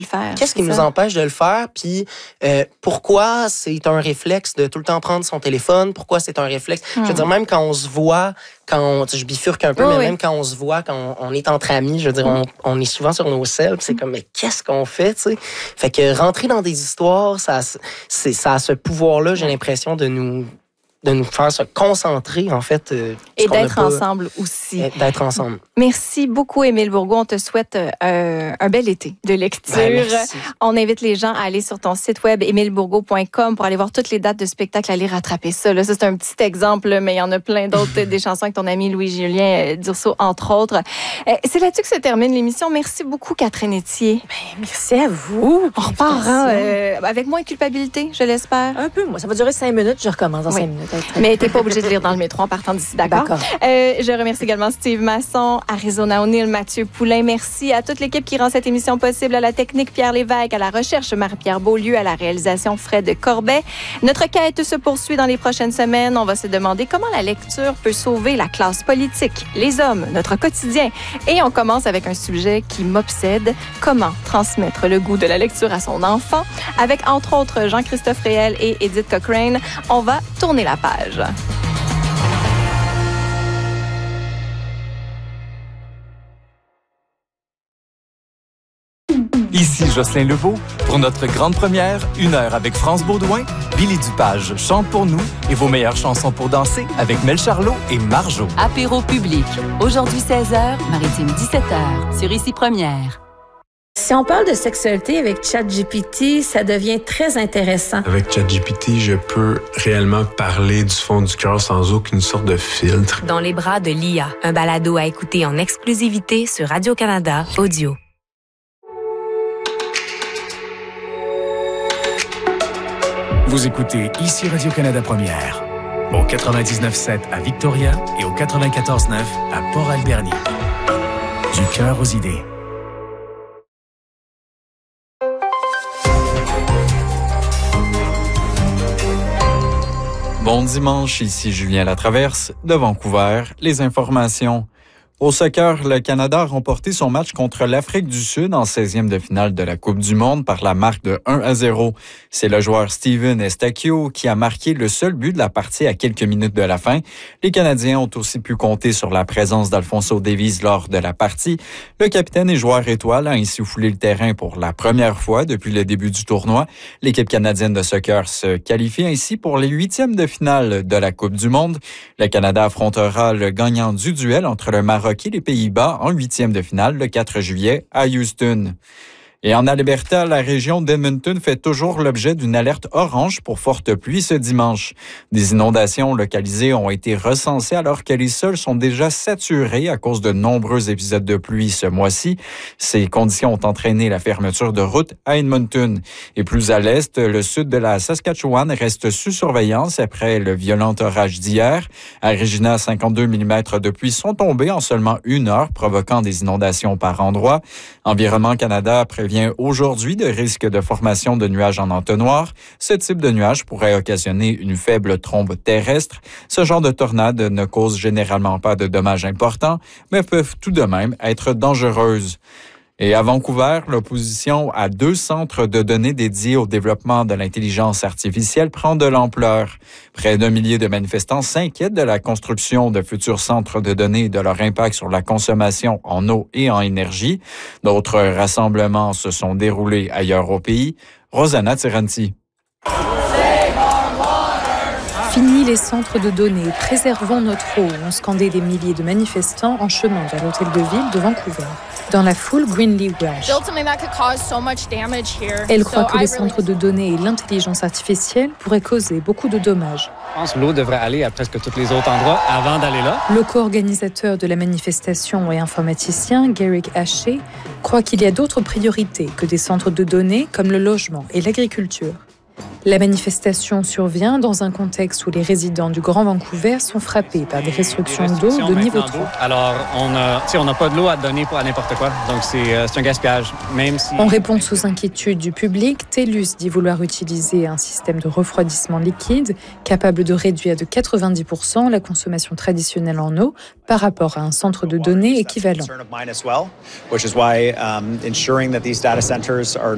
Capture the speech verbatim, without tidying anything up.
le faire. Qu'est-ce qui ça? nous empêche de le faire? Puis euh, pourquoi c'est un réflexe de tout le temps prendre son téléphone? Pourquoi c'est un réflexe? Hum. Je veux dire, même quand on se voit, quand on, je bifurque un peu, oh, mais oui. même quand on se voit, quand on, on est entre amis, je veux dire, on, on est souvent sur nos selles, c'est comme, mais qu'est-ce qu'on fait, tu sais? Fait que rentrer dans des histoires, ça, c'est, ça a ce pouvoir-là, j'ai l'impression, de nous... de nous faire se concentrer, en fait. Euh, Et d'être pas... ensemble aussi. D'être ensemble. Merci beaucoup, Émile Bourgault. On te souhaite euh, un bel été de lecture. Ben, on invite les gens à aller sur ton site web émile bourgault point com pour aller voir toutes les dates de spectacle, aller rattraper ça. Là, ça, c'est un petit exemple, mais il y en a plein d'autres, des chansons avec ton ami Louis-Julien Dursault, entre autres. Euh, c'est là-dessus que se termine l'émission. Merci beaucoup, Catherine Etier. Ben, merci à vous. On repart hein, euh, avec moins de culpabilité, je l'espère. Un peu, moi. Ça va durer cinq minutes. Je recommence dans oui. cinq minutes. Mais t'es pas obligé de lire dans le métro en partant d'ici, d'accord? D'accord. Euh, je remercie également Steve Masson, Arizona O'Neill, Mathieu Poulain. Merci à toute l'équipe qui rend cette émission possible, à la technique Pierre Lévesque, à la recherche Marie-Pierre Beaulieu, à la réalisation Fred Corbet. Notre quête se poursuit dans les prochaines semaines. On va se demander comment la lecture peut sauver la classe politique, les hommes, notre quotidien. Et on commence avec un sujet qui m'obsède, comment transmettre le goût de la lecture à son enfant. Avec entre autres Jean-Christophe Réel et Edith Cochrane, on va tourner la page. Ici Jocelyn Leveau. Pour notre grande première, une heure avec France Baudouin, Billy Dupage chante pour nous et vos meilleures chansons pour danser avec Mel Charlot et Marjo. Apéro public. Aujourd'hui seize heures, Maritime dix-sept heures, sur Ici Première. Si on parle de sexualité avec ChatGPT, ça devient très intéressant. Avec ChatGPT, je peux réellement parler du fond du cœur sans aucune sorte de filtre. Dans les bras de l'I A, un balado à écouter en exclusivité sur Radio-Canada Audio. Vous écoutez Ici Radio-Canada Première, au quatre-vingt-dix-neuf sept à Victoria et au quatre-vingt-quatorze neuf à Port-Alberni. Du cœur aux idées. Bon dimanche, ici Julien Latraverse de Vancouver. Les informations. Au soccer, le Canada a remporté son match contre l'Afrique du Sud en seizième de finale de la Coupe du Monde par la marque de un à zéro. C'est le joueur Steven Estacchio qui a marqué le seul but de la partie à quelques minutes de la fin. Les Canadiens ont aussi pu compter sur la présence d'Alphonso Davies lors de la partie. Le capitaine et joueur étoile a ainsi foulé le terrain pour la première fois depuis le début du tournoi. L'équipe canadienne de soccer se qualifie ainsi pour les huitièmes de finale de la Coupe du Monde. Le Canada affrontera le gagnant du duel entre le Maroc et les Pays-Bas en huitième de finale le quatre juillet à Houston. Et en Alberta, la région d'Edmonton fait toujours l'objet d'une alerte orange pour fortes pluies ce dimanche. Des inondations localisées ont été recensées alors que les sols sont déjà saturés à cause de nombreux épisodes de pluie ce mois-ci. Ces conditions ont entraîné la fermeture de routes à Edmonton. Et plus à l'est, le sud de la Saskatchewan reste sous surveillance après le violent orage d'hier. À Regina, cinquante-deux millimètres de pluie sont tombés en seulement une heure, provoquant des inondations par endroits. Environnement Canada prévient aujourd'hui de risque de formation de nuages en entonnoir. Ce type de nuage pourrait occasionner une faible trombe terrestre. Ce genre de tornade ne cause généralement pas de dommages importants, mais peuvent tout de même être dangereuses. Et à Vancouver, l'opposition à deux centres de données dédiés au développement de l'intelligence artificielle prend de l'ampleur. Près d'un millier de manifestants s'inquiètent de la construction de futurs centres de données et de leur impact sur la consommation en eau et en énergie. D'autres rassemblements se sont déroulés ailleurs au pays. Rosanna Tiranti. Fini les centres de données, préservons notre eau, ont scandé des milliers de manifestants en chemin vers l'hôtel de ville de Vancouver. Dans la foule, Greenlee Welsh. Elle croit que les centres de données et l'intelligence artificielle pourraient causer beaucoup de dommages. Je pense que l'eau devrait aller à presque tous les autres endroits avant d'aller là. Le co-organisateur de la manifestation et informaticien, Garrick Haché, croit qu'il y a d'autres priorités que des centres de données comme le logement et l'agriculture. La manifestation survient dans un contexte où les résidents du Grand Vancouver sont frappés par des restrictions, des restrictions d'eau de niveau trois. Alors, on n'a pas de l'eau à donner pour à n'importe quoi, donc c'est, euh, c'est un gaspillage. Même si... En réponse aux inquiétudes du public, TELUS dit vouloir utiliser un système de refroidissement liquide capable de réduire de quatre-vingt-dix pour cent la consommation traditionnelle en eau par rapport à un centre de données équivalent.